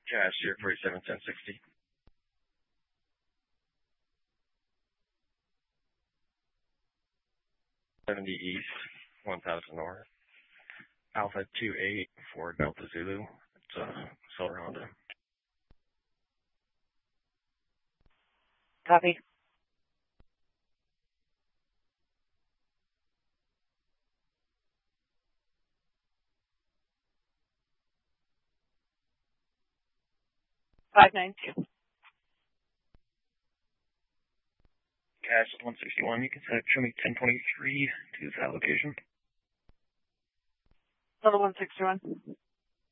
Cash 047 1060. 70 East, 1000 North. Alpha 28 for Delta Zulu. It's a Solar Honda. Copy. $592. Cash is 161. You can show me 1023 to that location. Level 161.